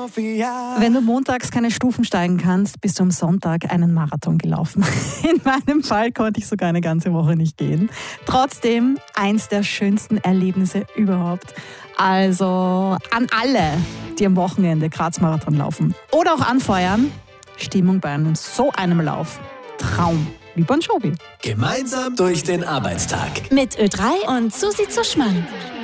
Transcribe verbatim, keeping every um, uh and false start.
Wenn du montags keine Stufen steigen kannst, bist du am Sonntag einen Marathon gelaufen. In meinem Fall konnte ich sogar eine ganze Woche nicht gehen. Trotzdem eins der schönsten Erlebnisse überhaupt. Also an alle, die am Wochenende Graz-Marathon laufen oder auch anfeuern, Stimmung bei einem so einem Lauf. Traum, wie Bon Jovi. Gemeinsam durch den Arbeitstag. Mit Ö drei und Susi Zuschmann.